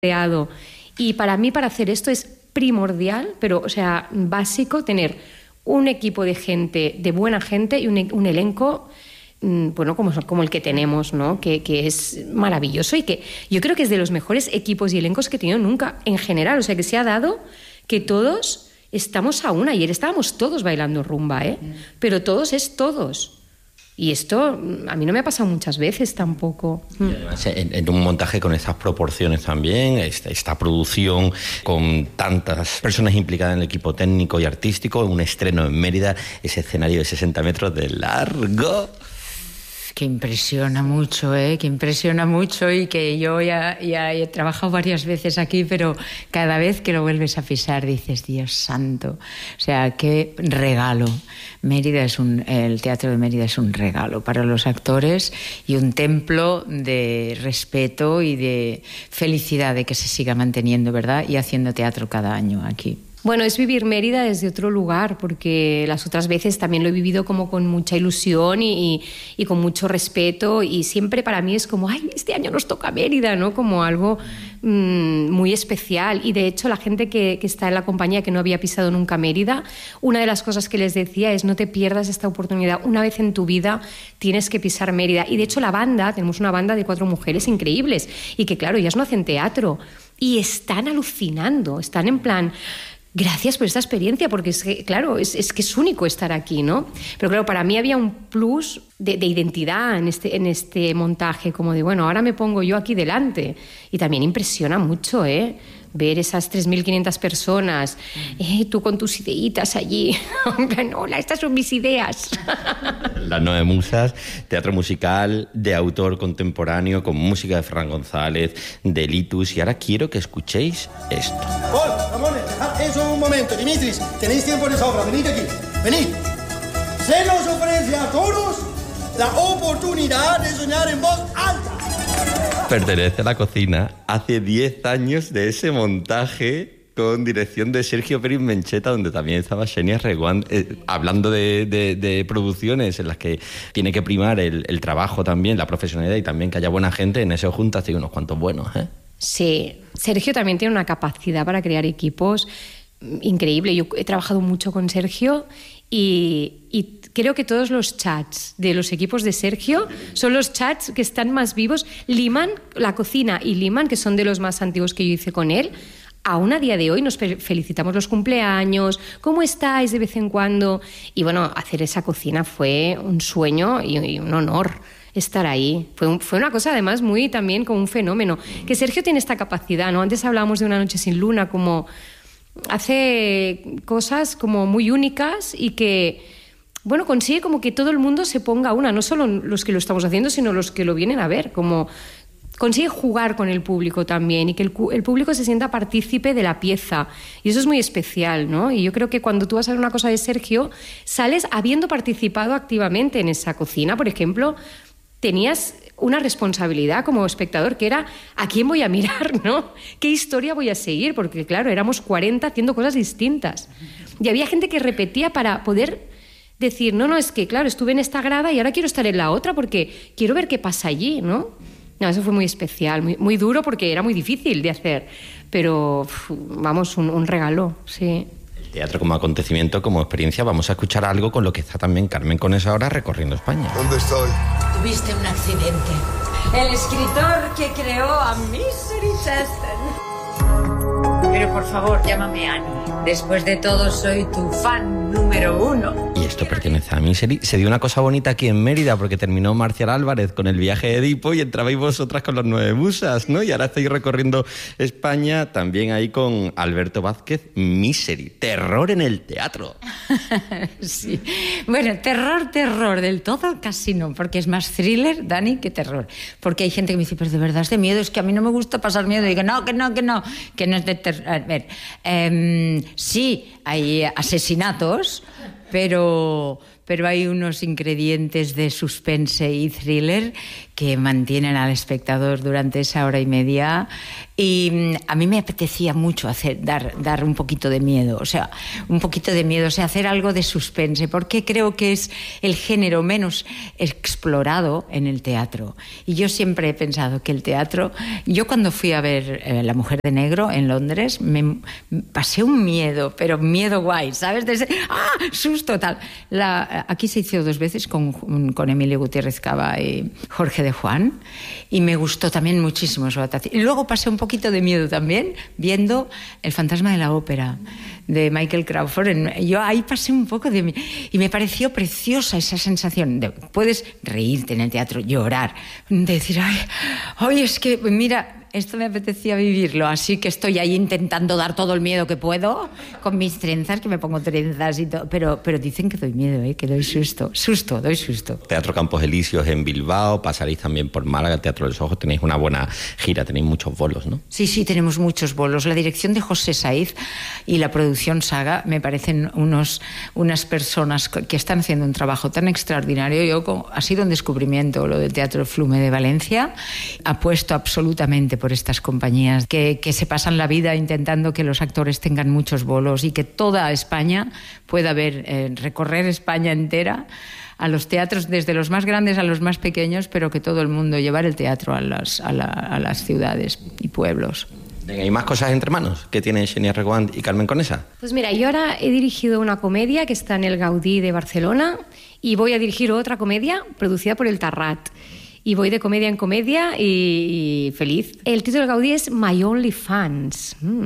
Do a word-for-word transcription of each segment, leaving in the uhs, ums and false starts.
creado. Y para mí, para hacer esto es primordial, pero, o sea, básico, tener un equipo de gente, de buena gente y un, un elenco, bueno, como, como el que tenemos, ¿no? Que, que es maravilloso y que yo creo que es de los mejores equipos y elencos que he tenido nunca en general. O sea, que se ha dado que todos estamos a una. Ayer estábamos todos bailando rumba, ¿eh? Pero todos es todos. Y esto a mí no me ha pasado muchas veces tampoco. Y además, en, en un montaje con estas proporciones también, esta, esta producción con tantas personas implicadas en el equipo técnico y artístico, un estreno en Mérida, ese escenario de sesenta metros de largo. Que impresiona mucho, ¿eh? Que impresiona mucho y que yo ya, ya he trabajado varias veces aquí, pero cada vez que lo vuelves a pisar dices, Dios santo, o sea, qué regalo. Mérida es un, el Teatro de Mérida es un regalo para los actores y un templo de respeto y de felicidad de que se siga manteniendo, ¿verdad? Y haciendo teatro cada año aquí. Bueno, es vivir Mérida desde otro lugar, porque las otras veces también lo he vivido como con mucha ilusión y, y, y con mucho respeto, y siempre para mí es como, ay, este año nos toca Mérida, ¿no? Como algo mmm, muy especial. Y de hecho la gente que, que está en la compañía, que no había pisado nunca Mérida, una de las cosas que les decía es no te pierdas esta oportunidad, una vez en tu vida tienes que pisar Mérida. Y de hecho la banda, tenemos una banda de cuatro mujeres increíbles, y que claro, ellas no hacen teatro, y están alucinando, están en plan... Gracias por esta experiencia, porque es que, claro, es, es que es único estar aquí, ¿no? Pero claro, para mí había un plus de, de identidad en este, en este montaje, como de, bueno, ahora me pongo yo aquí delante. Y también impresiona mucho, ¿eh? Ver esas tres mil quinientas personas, eh, tú con tus ideitas allí. Hola, estas son mis ideas. Las Nueve Musas, teatro musical de autor contemporáneo, con música de Ferran González, de Litus. Y ahora quiero que escuchéis esto. Hola, Ramones, dejad eso un momento. Dimitris, tenéis tiempo de sobra, venid aquí, venid. Se nos ofrece a todos la oportunidad de soñar en voz alta. Pertenece a la cocina. Hace diez años de ese montaje con dirección de Sergio Pérez Mencheta, donde también estaba Xenia Reguant, eh, hablando de, de, de producciones en las que tiene que primar el, el trabajo también, la profesionalidad y también que haya buena gente. En eso juntas y unos cuantos buenos, ¿eh? Sí, Sergio también tiene una capacidad para crear equipos increíble. Yo he trabajado mucho con Sergio y, y creo que todos los chats de los equipos de Sergio son los chats que están más vivos. Liman, La Cocina y Liman, que son de los más antiguos que yo hice con él, aún a día de hoy nos felicitamos los cumpleaños, ¿cómo estáis de vez en cuando? Y bueno, hacer esa cocina fue un sueño y, y un honor estar ahí. Fue, un, fue una cosa además muy también como un fenómeno. Que Sergio tiene esta capacidad, ¿no? Antes hablábamos de Una noche sin luna, como hace cosas como muy únicas y que, bueno, consigue como que todo el mundo se ponga a una, no solo los que lo estamos haciendo, sino los que lo vienen a ver, como consigue jugar con el público también y que el, el público se sienta partícipe de la pieza. Y eso es muy especial, ¿no? Y yo creo que cuando tú vas a ver una cosa de Sergio, sales habiendo participado activamente en esa cocina. Por ejemplo, tenías una responsabilidad como espectador, que era ¿a quién voy a mirar, no? ¿Qué historia voy a seguir? Porque, claro, éramos cuarenta haciendo cosas distintas. Y había gente que repetía para poder decir, no, no, es que, claro, estuve en esta grada y ahora quiero estar en la otra porque quiero ver qué pasa allí, ¿no? No, eso fue muy especial, muy, muy duro porque era muy difícil de hacer, pero, vamos, un, un regalo, sí. Teatro como acontecimiento, como experiencia. Vamos a escuchar algo con lo que está también Carmen Conesa ahora recorriendo España. ¿Dónde estoy? Tuviste un accidente. El escritor que creó a Misery Chastain. Pero por favor, llámame Annie. Después de todo, soy tu fan número uno. Y esto pertenece a Misery. Se dio una cosa bonita aquí en Mérida porque terminó Marcial Álvarez con el viaje de Edipo y entrabais vosotras con los Nueve Musas, ¿no? Y ahora estáis recorriendo España también ahí con Alberto Vázquez. Misery, terror en el teatro. Sí. Bueno, terror, terror del todo casi no, porque es más thriller, Dani, que terror. Porque hay gente que me dice, pero de verdad es de miedo, es que a mí no me gusta pasar miedo. Y digo, no, que no, que no, que no es de terror. A ver, eh, sí, hay asesinatos, pero, pero hay unos ingredientes de suspense y thriller que mantienen al espectador durante esa hora y media Y a mí me apetecía mucho hacer, dar, dar un poquito de miedo, o sea, un poquito de miedo, o sea, hacer algo de suspense, porque creo que es el género menos explorado en el teatro. Y yo siempre he pensado que el teatro... Yo cuando fui a ver eh, La mujer de negro en Londres, me pasé un miedo, pero miedo guay, ¿sabes? De ese, ¡ah! Susto, tal. La, aquí se hizo dos veces con, con Emilio Gutiérrez Cava y Jorge de Juan, y me gustó también muchísimo su adaptación. Y luego pasé un poquito de miedo también viendo El fantasma de la ópera de Michael Crawford. Yo ahí pasé un poco de... Y me pareció preciosa esa sensación de... Puedes reírte en el teatro, llorar, decir, ay, ay, es que, mira... Esto me apetecía vivirlo, así que estoy ahí intentando dar todo el miedo que puedo con mis trenzas, que me pongo trenzas y todo, pero, pero dicen que doy miedo, ¿eh? Que doy susto, susto, doy susto. Teatro Campos Elíseos en Bilbao, pasaréis también por Málaga, Teatro de los Ojos, tenéis una buena gira, tenéis muchos bolos, ¿no? Sí, sí, tenemos muchos bolos. La dirección de José Saiz y la producción Saga me parecen unos, unas personas que están haciendo un trabajo tan extraordinario. Yo, ha sido un descubrimiento lo del Teatro Flume de Valencia, apuesto absolutamente por estas compañías que, que se pasan la vida intentando que los actores tengan muchos bolos y que toda España pueda ver, eh, recorrer España entera a los teatros, desde los más grandes a los más pequeños, pero que todo el mundo llevar el teatro a las, a la, a las ciudades y pueblos. ¿Hay más cosas entre manos que tienen Xenia Reguant y Carmen Conesa? Pues mira, yo ahora he dirigido una comedia que está en el Gaudí de Barcelona y voy a dirigir otra comedia producida por el Tarrat. Y voy de comedia en comedia y, y feliz. El título del Gaudí es My Only Fans. Mm.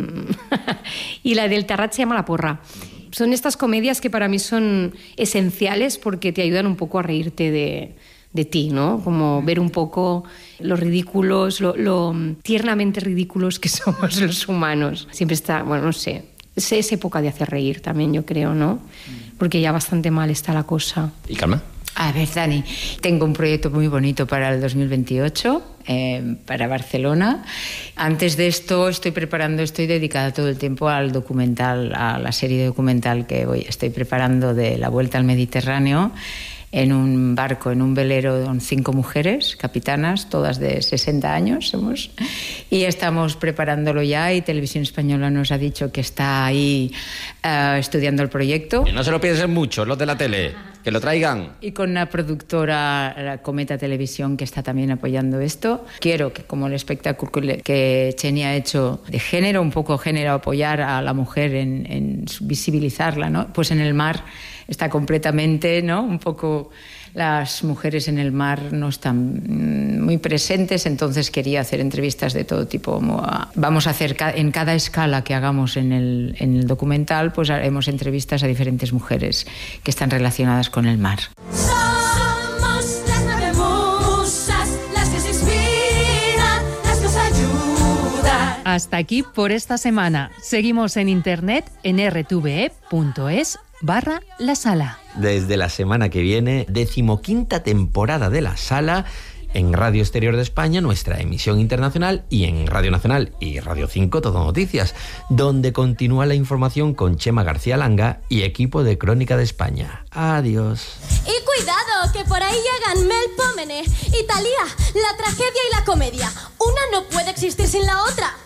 Y la del Tarrat se llama La Porra. Son estas comedias que para mí son esenciales porque te ayudan un poco a reírte de, de ti, ¿no? Como ver un poco los ridículos, lo, lo tiernamente ridículos que somos los humanos. Siempre está, bueno, no sé, es, es época de hacer reír también, yo creo, ¿no? Porque ya bastante mal está la cosa. ¿Y Carmen? A ver, Dani, tengo un proyecto muy bonito para el dos mil veintiocho, eh, para Barcelona. Antes de esto estoy preparando, estoy dedicada todo el tiempo al documental, a la serie documental que voy, estoy preparando de La Vuelta al Mediterráneo, en un barco, en un velero con cinco mujeres, capitanas, todas de sesenta años somos, y estamos preparándolo ya y Televisión Española nos ha dicho que está ahí uh, estudiando el proyecto. Que no se lo piensen mucho, los de la tele, que lo traigan. Y con una productora, la Cometa Televisión, que está también apoyando esto. Quiero que, como el espectáculo que Xenia ha hecho de género, un poco género, apoyar a la mujer en, en visibilizarla, ¿no? Pues en el mar está completamente, ¿no? Un poco las mujeres en el mar no están muy presentes, entonces quería hacer entrevistas de todo tipo. Vamos a hacer en cada escala que hagamos en el, en el documental, pues haremos entrevistas a diferentes mujeres que están relacionadas con el mar. Somos las nueve musas, las que se inspiran, las que nos ayudan. Hasta aquí por esta semana. Seguimos en internet en r t v e punto es barra La Sala. Desde la semana que viene, decimoquinta temporada de La Sala en Radio Exterior de España, nuestra emisión internacional, y en Radio Nacional y Radio cinco Todo Noticias, donde continúa la información con Chema García Langa y equipo de Crónica de España. Adiós. Y cuidado, que por ahí llegan Melpomene y Thalía, la tragedia y la comedia. Una no puede existir sin la otra.